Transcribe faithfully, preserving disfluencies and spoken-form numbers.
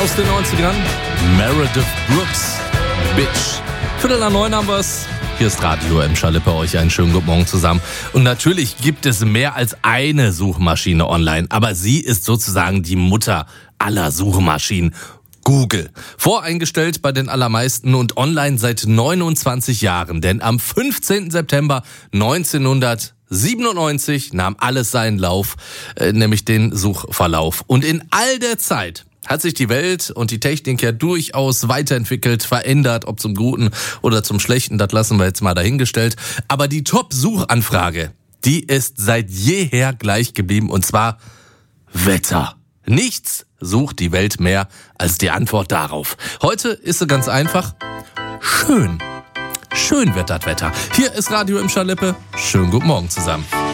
aus den neunzigern. Meredith Brooks, Bitch. Viertel nach neun haben wir's. Hier ist Radio Emscher Lippe, euch einen schönen guten Morgen zusammen. Und natürlich gibt es mehr als eine Suchmaschine online, aber sie ist sozusagen die Mutter aller Suchmaschinen. Google. Voreingestellt bei den allermeisten und online seit neunundzwanzig Jahren. Denn am fünfzehnten September neunzehnhundertsiebenundneunzig nahm alles seinen Lauf, äh, nämlich den Suchverlauf. Und in all der Zeit hat sich die Welt und die Technik ja durchaus weiterentwickelt, verändert, ob zum Guten oder zum Schlechten, das lassen wir jetzt mal dahingestellt. Aber die Top-Suchanfrage, die ist seit jeher gleich geblieben, und zwar Wetter. Nichts sucht die Welt mehr als die Antwort darauf. Heute ist sie ganz einfach: schön. Schön wird das Wetter. Hier ist Radio Emscher Lippe. Schönen guten Morgen zusammen.